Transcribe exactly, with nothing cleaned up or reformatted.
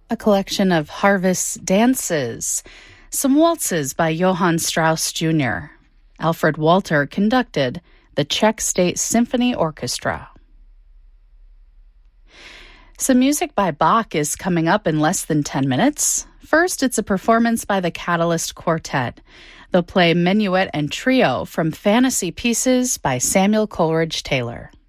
A collection of Harvest dances, some waltzes by Johann Strauss Junior Alfred Walter conducted the Czech State Symphony Orchestra. Some music by Bach is coming up in less than ten minutes. First, it's a performance by the Catalyst Quartet. They'll play Minuet and Trio from Fantasy Pieces by Samuel Coleridge Taylor.